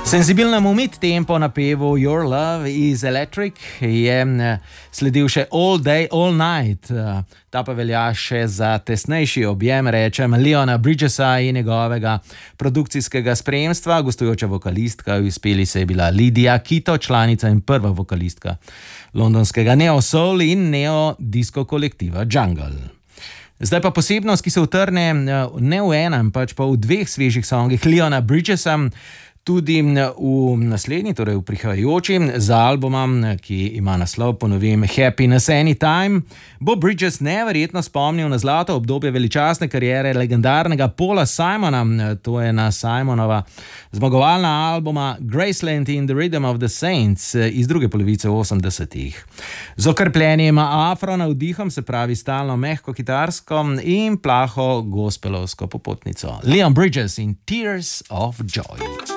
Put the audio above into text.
Senzibilnemu mid-tempo napevu Your Love is Electric je sledil še All Day, All Night. Ta pa velja še za tesnejši objem, rečem, Leona Bridgesa in njegovega produkcijskega spremstva. Gostujoča vokalistka v izpeli se je bila Lydia Kito, članica in prva vokalistka londonskega neo-soul in neo-disco kolektiva Jungle. Zdaj pa posebnost, ki se utrne ne v enem, pač pa v dveh svežih songih Leona Bridgesa, tudi v naslednji, torej v prihajajoči, za albumom, ki ima naslov, ponovim, Happiness Anytime, bo Bridges neverjetno spomnil na zlato obdobje veličastne kariere legendarnega Paula Simona. To je na Simonova zmagovalna albuma Graceland in the Rhythm of the Saints iz druge polovice 80-ih. Z okrpljenim afro navdihom, se pravi stalno mehko kitarsko in plaho gospelovsko popotnico. Leon Bridges in Tears of Joy.